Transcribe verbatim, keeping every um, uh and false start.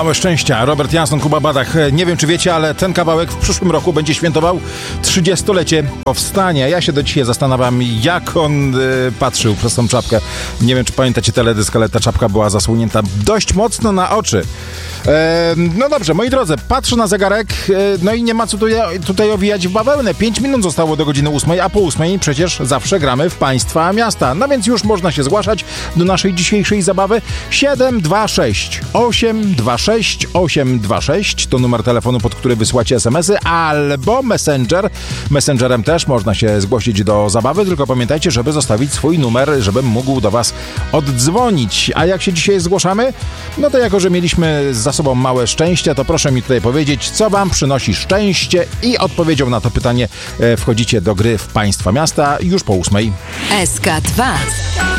Małe szczęścia, Robert Janson, Kuba Badach. Nie wiem, czy wiecie, ale ten kawałek w przyszłym roku będzie świętował trzydziestolecie powstania. Ja się do dzisiaj zastanawiam, jak on y, patrzył przez tą czapkę. Nie wiem, czy pamiętacie teledysk, ale ta czapka była zasłonięta dość mocno na oczy. E, no dobrze, moi drodzy, patrzę na zegarek, e, no i nie ma co tutaj, tutaj owijać w bawełnę. Pięć minut zostało do godziny ósmej, a po ósmej przecież zawsze gramy w Państwa Miasta. No więc już można się zgłaszać do naszej dzisiejszej zabawy. siedem dwa sześć osiem dwa sześć osiem dwa sześć to numer telefonu, pod który wysyłacie es em esy, albo Messenger. Messengerem też można się zgłosić do zabawy, tylko pamiętajcie, żeby zostawić swój numer, żebym mógł do Was oddzwonić. A jak się dzisiaj zgłaszamy? No to jako, że mieliśmy za sobą małe szczęścia, to proszę mi tutaj powiedzieć, co Wam przynosi szczęście, i odpowiedzią na to pytanie wchodzicie do gry w Państwa Miasta już po ósmej. S K dwa.